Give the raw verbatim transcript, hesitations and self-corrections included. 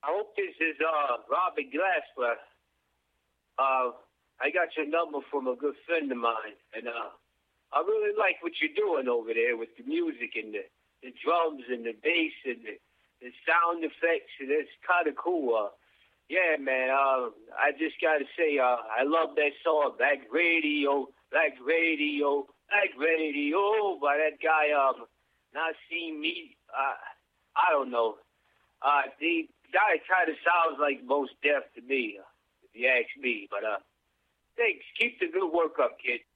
I hope this is uh Robert Glasper. Uh, I got your number from a good friend of mine, and uh, I really like what you're doing over there with the music and the, the drums and the bass and the, the sound effects, and it's kind of cool. Uh, yeah, man. Uh, I just gotta say, uh, I love that song, Black Radio, Black Radio, Black Radio, by that guy. Um, not seen me. Uh, I don't know. Uh, the guy kind of sounds like Mos Def to me, uh, if you ask me. But uh, thanks. Keep the good work up, kid.